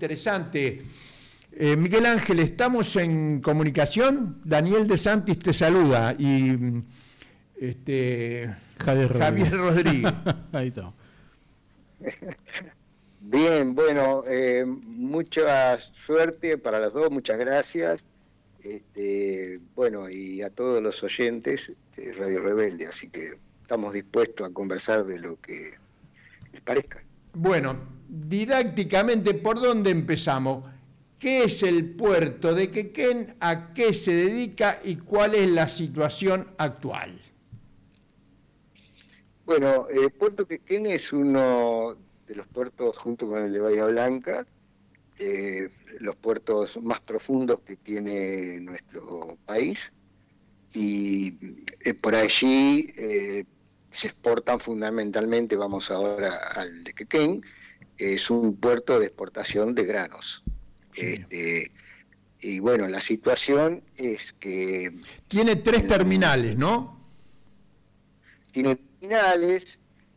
interesante. Miguel Ángel, estamos en comunicación. Daniel de Santis te saluda y Javier Rodríguez. Ahí está. Bien, bueno, mucha suerte para las dos, muchas gracias. Bueno, y a todos los oyentes de Radio Rebelde, así que estamos dispuestos a conversar de lo que les parezca. Bueno, didácticamente, ¿por dónde empezamos? ¿Qué es el puerto de Quequén? ¿A qué se dedica? ¿Y cuál es la situación actual? Bueno, Puerto Quequén es uno de los puertos, junto con el de Bahía Blanca, los puertos más profundos que tiene nuestro país, y por allí se exportan fundamentalmente, vamos ahora al de Quequén, es un puerto de exportación de granos. Sí. Y bueno, la situación es que... Tiene 3 terminales, ¿no? Tiene terminales.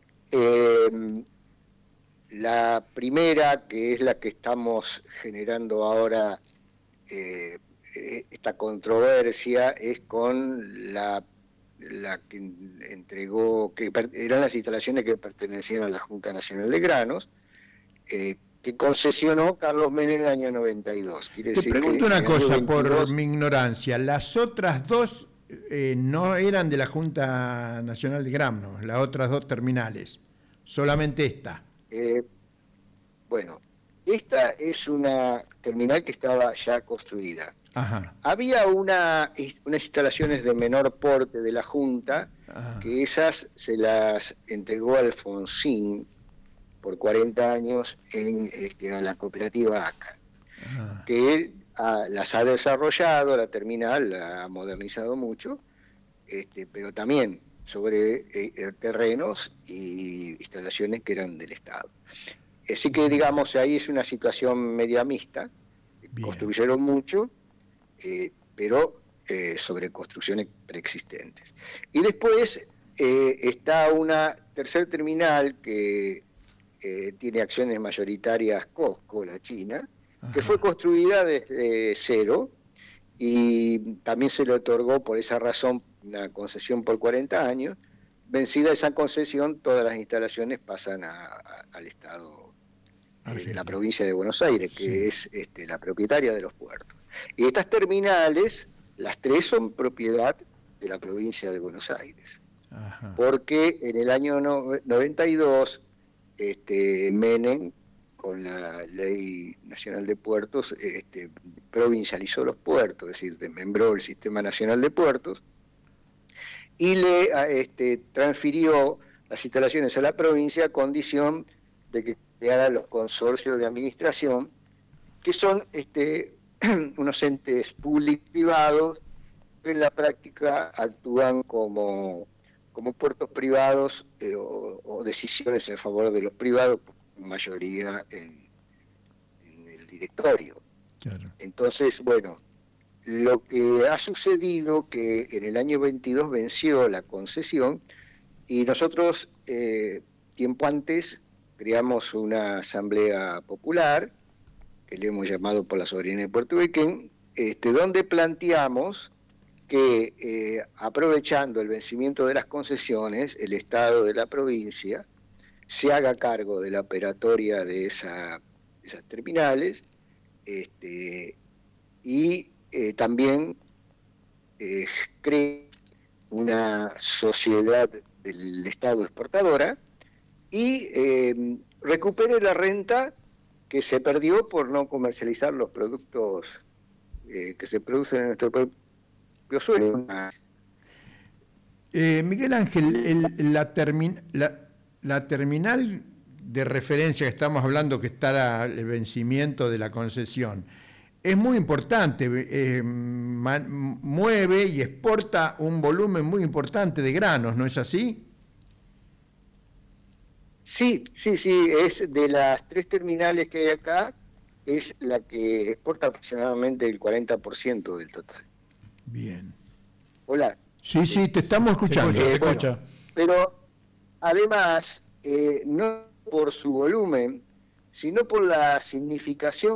La primera, que es la que estamos generando ahora esta controversia, es con la que entregó, que eran las instalaciones que pertenecían a la Junta Nacional de Granos, que concesionó Carlos Menem en el año 92. Te pregunto una cosa, por mi ignorancia, las otras dos no eran de la Junta Nacional de Granos, las otras 2 terminales, solamente esta. Bueno, esta es una terminal que estaba ya construida. Ajá. Había unas instalaciones de menor porte de la Junta, que esas se las entregó Alfonsín por 40 años a la cooperativa ACA, que él las ha desarrollado, la terminal la ha modernizado mucho, pero también sobre terrenos y instalaciones que eran del Estado. Así que, digamos, ahí es una situación media mixta. Bien. Construyeron mucho, pero sobre construcciones preexistentes. Y después está una tercer terminal que tiene acciones mayoritarias Costco, la China, que fue construida desde cero y también se le otorgó por esa razón una concesión por 40 años. Vencida esa concesión, todas las instalaciones pasan al Estado de la provincia de Buenos Aires, que es la propietaria de los puertos. Y estas terminales, las 3 son propiedad de la provincia de Buenos Aires. Ajá. Porque en el año 92, Menem, con la Ley Nacional de Puertos, provincializó los puertos, es decir, desmembró el Sistema Nacional de Puertos, y le transfirió las instalaciones a la provincia a condición de que creara los consorcios de administración, que son unos entes público-privados que en la práctica actúan como puertos privados o decisiones en favor de los privados, con mayoría en el directorio. Claro. Entonces, bueno, lo que ha sucedido que en el año 22 venció la concesión y nosotros, tiempo antes, creamos una asamblea popular, que le hemos llamado por la soberanía de Puerto Quequén, donde planteamos que aprovechando el vencimiento de las concesiones, el Estado de la provincia se haga cargo de la operatoria de esas terminales y también cree una sociedad del Estado exportadora y recupere la renta que se perdió por no comercializar los productos que se producen en nuestro propio suelo. Miguel Ángel, la terminal de referencia que estamos hablando, que está el vencimiento de la concesión, es muy importante, mueve y exporta un volumen muy importante de granos, ¿no es así? Sí, es de las 3 terminales que hay acá, es la que exporta aproximadamente el 40% del total. Bien. Hola. Sí, te estamos escuchando. Te escucha. Bueno, pero además, no por su volumen, sino por la significación